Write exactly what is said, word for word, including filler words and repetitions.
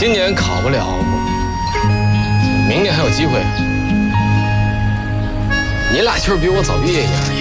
今年考不了，明年还有机会。你俩就是比我早毕业一年。